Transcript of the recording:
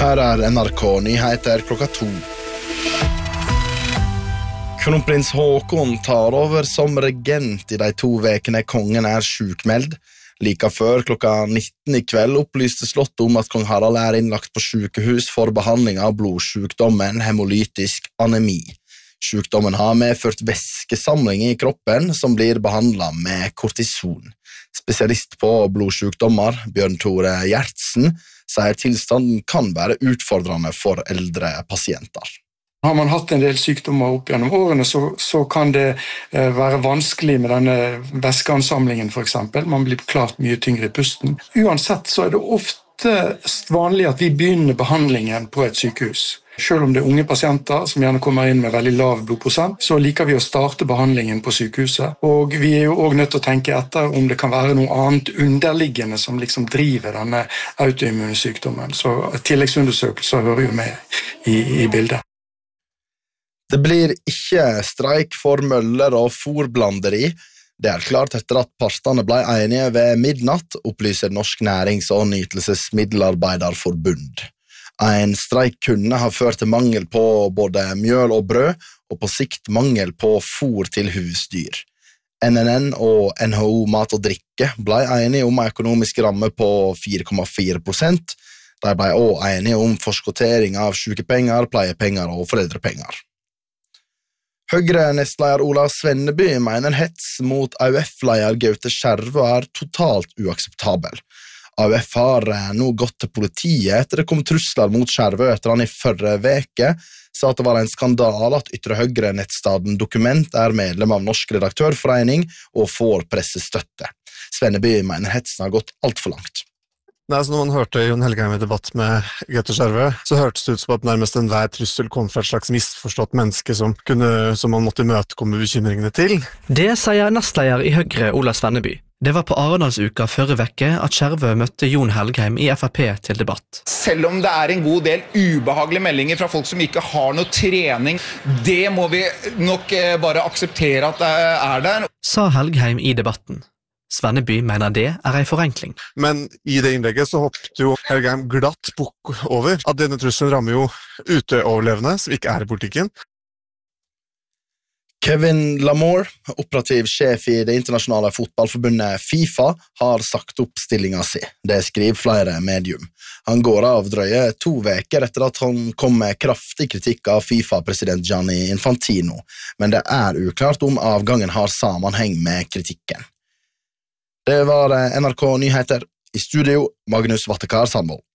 Her NRK Nyheter klokka 2. Kronprins Håkon tar over som regent I de 2 vekene kongen sjukmeld. Like før klokka 19 I kveld opplyste slottet om at kong Harald innlagt på sykehus for behandling av blodsjukdommen hemolytisk anemi. Sjukdommen har medført væskesamling I kroppen som blir behandlet med kortison. Spesialist på blodsjukdommer, Bjørn Tore Gjertsen, sier tilstanden kan være utfordrende for eldre pasienter. Har man hatt en del sykdommer opp gjennom årene, så kan det være vanskelig med denne væskeansamlingen for eksempel. Man blir klart mye tyngre I pusten. Uansett så det ofte vanlig at vi begynner behandlingen på et sykehus. Selv om det unge pasienter som gjerne kommer inn med veldig lav blodprosent, så liker vi å starte behandlingen på sykehuset. Og vi jo også nødt til å tenke etter om det kan være noe annet underliggende som liksom driver denne autoimmune sykdommen. Så tilleggsundersøkelser hører jo med I bildet. Det blir ikke streik for møller og fôrblanderi. Det klart etter at partene ble enige ved midnatt, opplyser Norsk Nærings- og Nytelsesmiddelarbeiderforbund. En streik kunne ha ført til mangel på både mjøl og brød, og på sikt mangel på fôr til husdyr. NNN og NHO Mat og Drikke ble enige om en økonomisk ramme på 4,4%. De ble også enige om forskotering av sykepenger, pleiepenger og foreldrepenger. Høyre-nestleder Ola Svenneby mener hets mot AUF-leder Gaute Skjervø totalt uakseptabel. AUF har nå gått til politiet etter det kom trusler mot Skjervø etter han I forrige veke sa at det var en skandal at Ytre Høyre-nettstaden Dokument medlem av Norsk Redaktørforening og får pressestøtte. Svenneby mener hetsen har gått alt for langt. Nei, så når man hørte Jon Helgheim I debatt med Gaute Skjervø, så hørtes det ut som at nærmest enhver trussel kom fra et slags misforstått menneske som man måtte imøtekomme bekymringene til. Det sier nestleder I Høyre, Ola Svenneby. Det var på Arendalsuka forrige veke at Skjervø møtte Jon Helgheim I FrP til debatt. Selv om det en god del ubehagelige meldinger fra folk som ikke har noe trening, det må vi nok bare akseptere at det der. Sa Helgheim I debatten. Svenneby mener det en forenkling. Men I det innlegget så hoppet jo Helgheim glatt bukk over at denne trusselen rammer jo uteoverlevende som ikke I politikken. Kevin Lamore, operativ sjef I det internasjonale fotballforbundet FIFA, har sagt opp stillingen sin. Det skriver flere medium. Han går av drøye 2 veker etter at han kom med kraftig kritikk av FIFA-president Gianni Infantino, men det uklart om avgangen har sammenheng med kritikken. Det var NRK Nyheter. I studio, Magnus Vattekar Sandvold.